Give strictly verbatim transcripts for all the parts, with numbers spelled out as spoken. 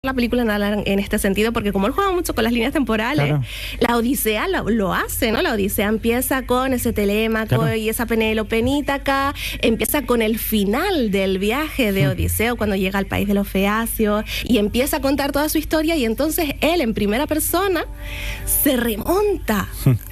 la película en, en este sentido, porque como él juega mucho con las líneas temporales, claro. La Odisea lo, lo hace, ¿no? La Odisea empieza con ese Telémaco, claro. Y esa Penélope en Ítaca, empieza con el final del viaje de Odiseo, cuando llega al país de los feacios, y empieza a contar toda su historia, y entonces él, en primera persona, se remonta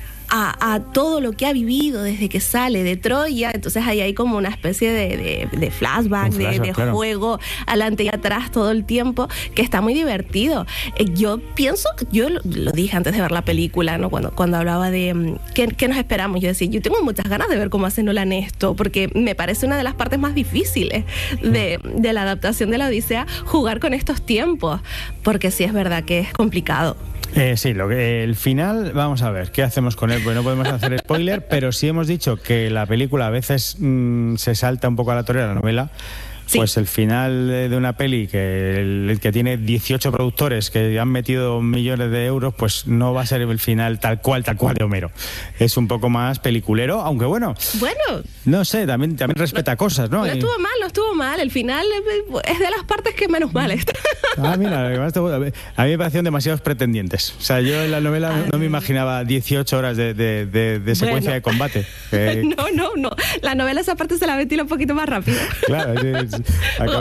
A, a todo lo que ha vivido desde que sale de Troya. Entonces ahí hay como una especie de, de, de flashback, flashback, de, de claro. juego adelante y atrás todo el tiempo, que está muy divertido. Eh, yo pienso, yo lo, lo dije antes de ver la película, ¿no? Cuando, cuando hablaba de um, ¿qué, qué nos esperamos, yo decía, yo tengo muchas ganas de ver cómo hace Nolan esto, porque me parece una de las partes más difíciles de, de la adaptación de la Odisea, jugar con estos tiempos, porque sí es verdad que es complicado. Eh, sí, lo que, el final, vamos a ver, ¿qué hacemos con él? Pues no podemos hacer spoiler, pero sí hemos dicho que la película a veces mmm, se salta un poco a la torera, la novela. Sí. Pues el final de una peli que, el, que tiene dieciocho productores que han metido millones de euros, pues no va a ser el final tal cual, tal cual de Homero. Es un poco más peliculero, aunque bueno, bueno no sé, también, también respeta no, cosas, ¿no? No estuvo mal, no estuvo mal. El final es de las partes que menos mal está. Ah, mira, a mí me parecieron demasiados pretendientes. O sea, yo en la novela no, no me imaginaba dieciocho horas de, de, de, de secuencia bueno. de combate. Eh... No, no, no. La novela esa parte se la ventila un poquito más rápido. Claro, es, es,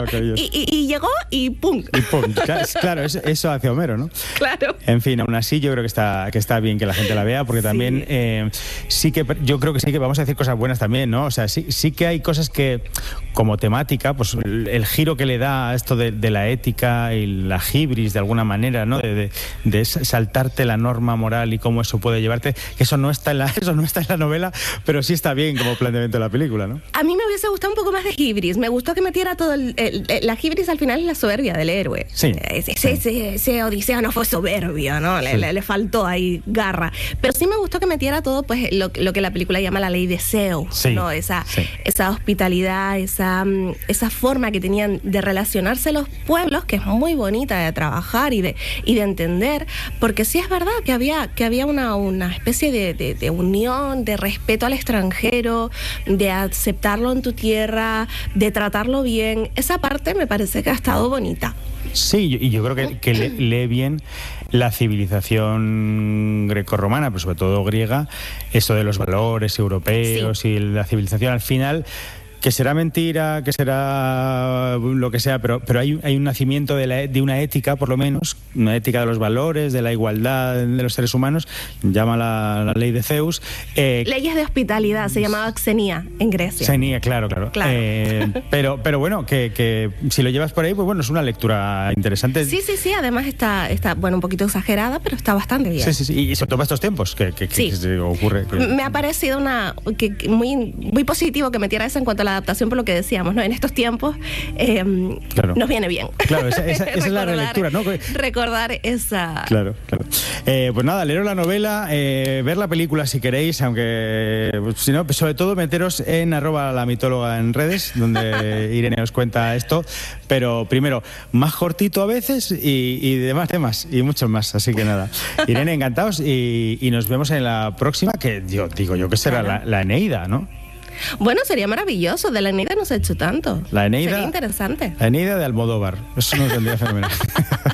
y, y, y llegó y pum. Y pum. Claro, eso, eso hace Homero, ¿no? Claro. En fin, aún así yo creo que está, que está bien que la gente la vea, porque también sí. Eh, sí que yo creo que sí que vamos a decir cosas buenas también, ¿no? O sea, sí, sí que hay cosas que, como temática, pues el, el giro que le da a esto de, de la ética y la hibris de alguna manera, ¿no? De, de, de saltarte la norma moral y cómo eso puede llevarte, que eso no está en la, eso no está en la novela, pero sí está bien como planteamiento de la película, ¿no? A mí me hubiese gustado un poco más de hibris. Me gustó que metiera todo el, el, el la hibris al final es la soberbia del héroe. Sí. Ese, sí. ese, ese Odiseo no fue soberbio, ¿no? Le, sí. le, le faltó ahí garra. Pero sí me gustó que metiera todo, pues, lo, lo que la película llama la ley de Zeus, sí. ¿no? Esa, sí. esa hospitalidad, esa, esa forma que tenían de relacionarse los pueblos, que es muy bonita de trabajar y de, y de entender, porque sí es verdad que había, que había una, una especie de, de, de unión, de respeto al extranjero, de aceptarlo en tu tierra, de tratarlo bien. Esa parte me parece que ha estado bonita. Sí, y yo creo que, que lee, lee bien la civilización grecorromana, pero sobre todo griega, eso de los valores europeos sí. y la civilización al final, que será mentira, que será lo que sea, pero, pero hay, hay un nacimiento de, la, de una ética, por lo menos, una ética de los valores, de la igualdad de los seres humanos, llama la, la ley de Zeus. Eh, Leyes de hospitalidad, se llamaba Xenia en Grecia. Xenia, claro, claro. claro. Eh, pero, pero bueno, que, que si lo llevas por ahí, pues bueno, es una lectura interesante. Sí, sí, sí, además está, está bueno, un poquito exagerada, pero está bastante bien. Sí, sí, sí, y sobre todo para estos tiempos que, que, sí. que se ocurre. Que... Me ha parecido una, que, que muy, muy positivo que metiera eso en cuanto a la adaptación, por lo que decíamos, ¿no? En estos tiempos eh, claro. nos viene bien. Claro, esa, esa, esa es la relectura, ¿no? Recordar esa... Claro, claro. Eh, pues nada, leeros la novela, eh, ver la película si queréis, aunque pues, si no, sobre todo meteros en arroba la mitóloga en redes, donde Irene os cuenta esto, pero primero, más cortito a veces y, y demás temas, y muchos más, así que nada. Irene, encantados, y, y nos vemos en la próxima, que yo digo yo que será claro. la, la Eneida, ¿no? Bueno, sería maravilloso. De la Eneida no se ha hecho tanto. La Eneida. Sería interesante. La Eneida de Almodóvar. Eso nos vendría fenomenal.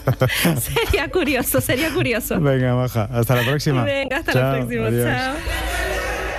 Sería curioso, sería curioso. Venga, maja. Hasta la próxima. Venga, hasta Chao, la próxima. adiós. Chao.